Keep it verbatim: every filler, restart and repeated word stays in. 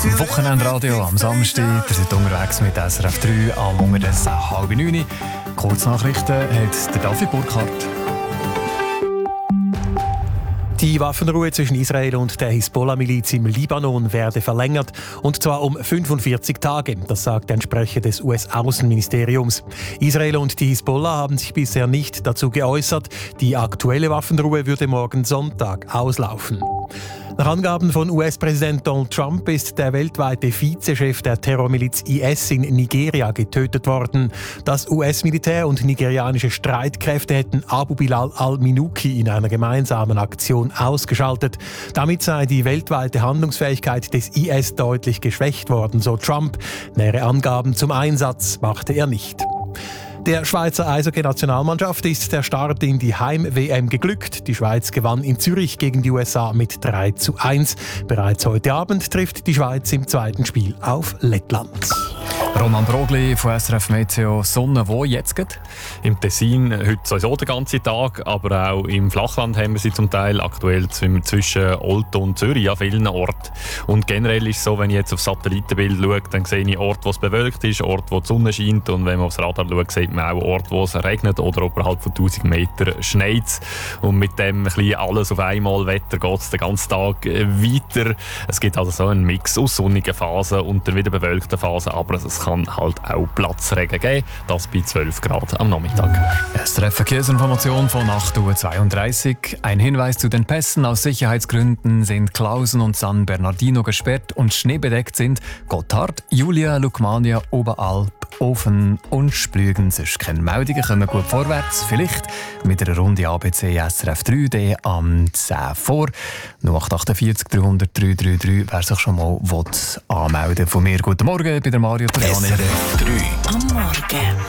Wochenendradio am Samstag. Wir sind unterwegs mit S R F drei am Morgen halb neun. Kurznachrichten hat der David Burkhardt. Die Waffenruhe zwischen Israel und der Hisbollah-Miliz im Libanon werde verlängert, und zwar um fünfundvierzig Tage. Das sagt ein Sprecher des U S-Außenministeriums. Israel und die Hisbollah haben sich bisher nicht dazu geäußert. Die aktuelle Waffenruhe würde morgen Sonntag auslaufen. Nach Angaben von U S-Präsident Donald Trump ist der weltweite Vizechef der Terrormiliz I S in Nigeria getötet worden. Das U S-Militär und nigerianische Streitkräfte hätten Abu Bilal al-Minuki in einer gemeinsamen Aktion ausgeschaltet. Damit sei die weltweite Handlungsfähigkeit des I S deutlich geschwächt worden, so Trump. Nähere Angaben zum Einsatz machte er nicht. Der Schweizer Eishockey-Nationalmannschaft ist der Start in die Heim-W M geglückt. Die Schweiz gewann in Zürich gegen die U S A mit drei zu eins. Bereits heute Abend trifft die Schweiz im zweiten Spiel auf Lettland. Roman Brogli von S R F Meteo. Sonne wo jetzt geht? Im Tessin heute sowieso den ganzen Tag, aber auch im Flachland haben wir sie zum Teil aktuell zwischen Olten und Zürich an vielen Orten. Und generell ist es so, wenn ich jetzt auf Satellitenbild schaue, dann sehe ich Orte, wo es bewölkt ist, Orte, wo die Sonne scheint, und wenn man aufs Radar schaut, sieht man auch Orte, wo es regnet oder oberhalb von tausend Metern schneit. Und mit dem ein bisschen alles auf einmal Wetter geht es den ganzen Tag weiter. Es gibt also so einen Mix aus sonnigen Phasen und dann wieder bewölkten Phasen, aber es kann halt auch Platzregen geben, das bei zwölf Grad am Nachmittag. S R F Verkehrsinformation von acht Uhr zweiunddreißig. Ein Hinweis zu den Pässen: Aus Sicherheitsgründen sind Klausen und San Bernardino gesperrt und schneebedeckt sind Gotthard, Julia, Lukmania, Oberalp, Ofen und Splügen. Sonst keine Meldungen, kommen gut vorwärts. Vielleicht mit einer Runde A B C S R F drei D am zehn vor. null acht acht vier dreihundert drei drei drei, wer sich schon mal anmelden will. Von mir guten Morgen bei der Mario Triani. S R F drei am Morgen.